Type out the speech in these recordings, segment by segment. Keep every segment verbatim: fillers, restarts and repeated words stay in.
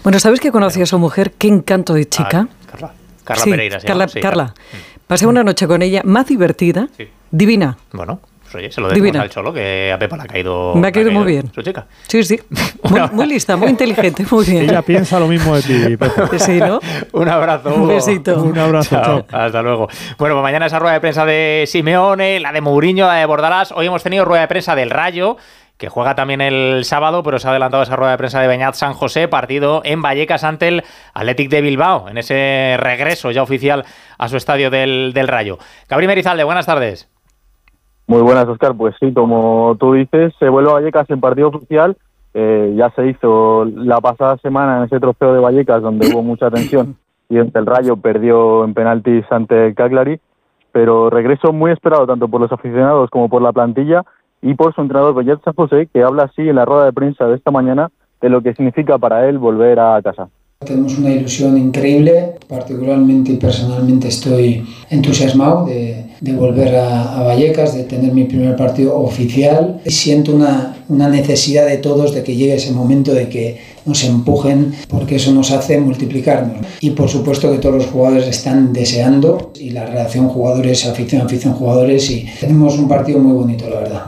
Bueno, ¿sabes que conocí a su mujer? Qué encanto de chica. Ah, Carla. Carla sí, Pereira. Se Carla, llama. Sí, Carla. Carla. Pasé una noche con ella, más divertida, sí. divina. Bueno, pues oye, se lo decimos al Cholo, que a Pepa le ha caído... Me ha caído, ha caído muy bien. Su chica. Sí, sí. Muy, muy lista, muy inteligente, muy bien. Ella piensa lo mismo de ti, Pepa. Sí, ¿no? Un abrazo, Hugo. Un besito. Un abrazo, chao. Chao. Hasta luego. Bueno, pues mañana esa rueda de prensa de Simeone, la de Mourinho, la de Bordalás. Hoy hemos tenido rueda de prensa del Rayo, que juega también el sábado, pero se ha adelantado esa rueda de prensa de Beñat San José, partido en Vallecas ante el Athletic de Bilbao, en ese regreso ya oficial a su estadio del, del Rayo. Gabri Merizalde, buenas tardes. Muy buenas, Óscar. Pues sí, como tú dices, se vuelve a Vallecas en partido oficial. Eh, ya se hizo la pasada semana en ese trofeo de Vallecas, donde hubo mucha tensión, y ante el Rayo perdió en penaltis ante el Cagliari, pero regreso muy esperado tanto por los aficionados como por la plantilla, y por su entrenador Beñat San José, que habla así en la rueda de prensa de esta mañana de lo que significa para él volver a casa. Tenemos una ilusión increíble, particularmente y personalmente estoy entusiasmado de, de volver a, a Vallecas, de tener mi primer partido oficial, y siento una, una necesidad de todos de que llegue ese momento de que nos empujen, porque eso nos hace multiplicarnos. Y por supuesto que todos los jugadores están deseando, y la relación jugadores-afición, afición-jugadores, y tenemos un partido muy bonito, la verdad.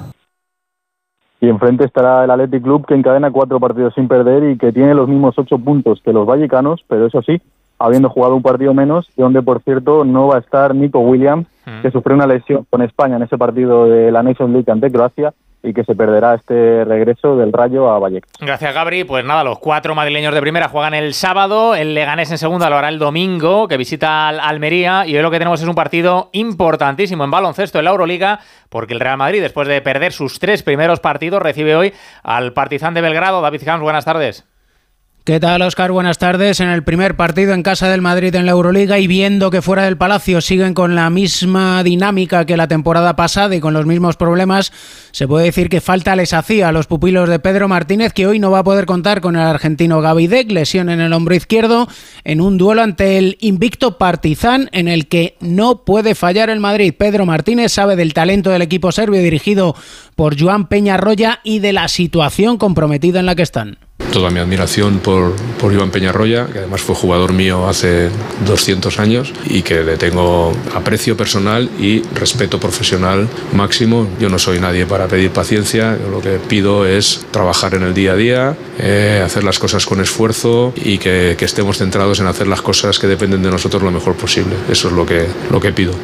Y enfrente estará el Athletic Club, que encadena cuatro partidos sin perder y que tiene los mismos ocho puntos que los vallecanos, pero eso sí, habiendo jugado un partido menos, y donde, por cierto, no va a estar Nico Williams, que sufrió una lesión con España en ese partido de la Nations League ante Croacia, y que se perderá este regreso del Rayo a Vallecas. Gracias, Gabri. Pues nada, los cuatro madrileños de primera juegan el sábado, el Leganés en segunda lo hará el domingo, que visita al Almería, y hoy lo que tenemos es un partido importantísimo en baloncesto en la Euroliga, porque el Real Madrid, después de perder sus tres primeros partidos, recibe hoy al Partizan de Belgrado. David Camps, buenas tardes. ¿Qué tal, Óscar? Buenas tardes. En el primer partido en casa del Madrid en la Euroliga, y viendo que fuera del Palacio siguen con la misma dinámica que la temporada pasada y con los mismos problemas, se puede decir que falta les hacía a los pupilos de Pedro Martínez, que hoy no va a poder contar con el argentino Gaby Deck, lesión en el hombro izquierdo, en un duelo ante el invicto Partizan, en el que no puede fallar el Madrid. Pedro Martínez sabe del talento del equipo serbio dirigido por Joan Peñarroya y de la situación comprometida en la que están. Toda mi admiración por, por Iván Peñarroya, que además fue jugador mío hace doscientos años y que le tengo aprecio personal y respeto profesional máximo. Yo no soy nadie para pedir paciencia, yo lo que pido es trabajar en el día a día, eh, hacer las cosas con esfuerzo y que, que estemos centrados en hacer las cosas que dependen de nosotros lo mejor posible. Eso es lo que, lo que pido.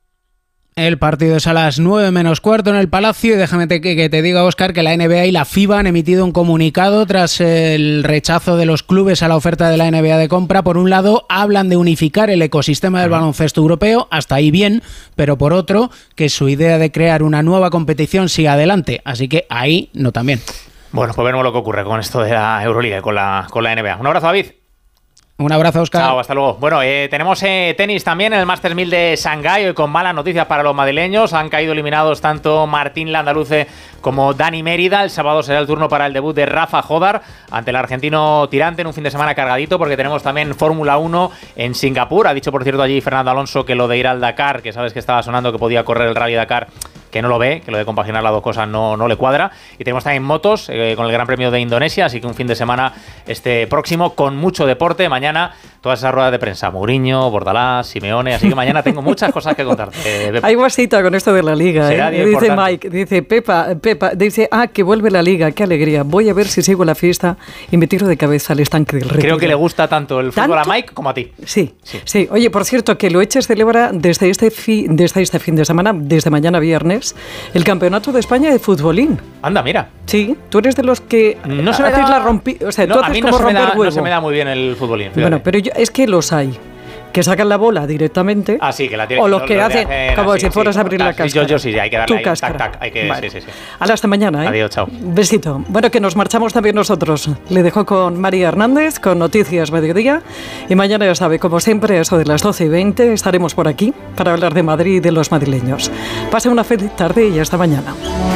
El partido es a las nueve menos cuarto en el Palacio, y déjame te, que, que te diga, Óscar, que la N B A y la FIBA han emitido un comunicado tras el rechazo de los clubes a la oferta de la N B A de compra. Por un lado, hablan de unificar el ecosistema del baloncesto europeo, hasta ahí bien, pero por otro, que su idea de crear una nueva competición siga adelante, así que ahí no también. Bueno, pues veremos lo que ocurre con esto de la Euroliga y con la, con la N B A. Un abrazo, David. Un abrazo, Óscar. Chao, hasta luego. Bueno, eh, tenemos eh, tenis también en el Masters mil de Shanghái, hoy con malas noticias para los madrileños. Han caído eliminados tanto Martín Landaluce como Dani Mérida. El sábado será el turno para el debut de Rafa Jodar ante el argentino tirante, en un fin de semana cargadito, porque tenemos también Fórmula uno en Singapur. Ha dicho, por cierto, allí Fernando Alonso que lo de ir al Dakar, que sabes que estaba sonando que podía correr el Rally Dakar, que no lo ve, que lo de compaginar las dos cosas no, no le cuadra. Y tenemos también motos eh, con el Gran Premio de Indonesia, así que un fin de semana este próximo con mucho deporte. Mañana todas esas ruedas de prensa, Mourinho, Bordalás, Simeone, así que mañana tengo muchas cosas que contarte. Eh, Hay guasita con esto de la Liga, ¿eh? Dice importante. Mike, dice Pepa, Pepa, dice, ah, que vuelve la Liga, qué alegría. Voy a ver si sigo la fiesta y me tiro de cabeza al estanque del Retiro. Creo que le gusta tanto el fútbol ¿Tanto? a Mike como a ti. Sí, sí, sí. Oye, por cierto, que lo Eches celebra desde este, fi, desde este fin de semana, desde mañana viernes, el Campeonato de España de futbolín. Anda, mira. Sí, tú eres de los que no se me haces da... la rompi... O sea, no, tú haces a mí como no se, me da, romper huevo. no se me da muy bien el futbolín. Fíjate. Bueno, pero yo, es que los hay. Que sacan la bola directamente. Ah, sí, que la tienen. O los que hacen, hacen como así, si fueras sí, a abrir la cáscara. Yo, yo sí, hay que darle tu ahí, cáscara. tac, tac, hay que, vale. sí, sí, sí. Hasta mañana, ¿eh? Adiós, chao. Besito. Bueno, que nos marchamos también nosotros. Le dejo con María Hernández, con Noticias Mediodía. Y mañana, ya sabe, como siempre, eso de las doce y veinte, estaremos por aquí para hablar de Madrid y de los madrileños. Pase una feliz tarde y hasta mañana.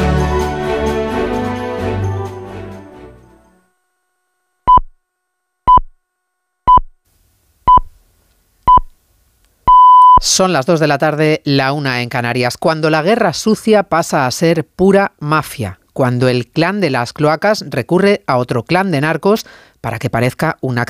Son las dos de la tarde, la una en Canarias. Cuando la guerra sucia pasa a ser pura mafia. Cuando el clan de las cloacas recurre a otro clan de narcos para que parezca una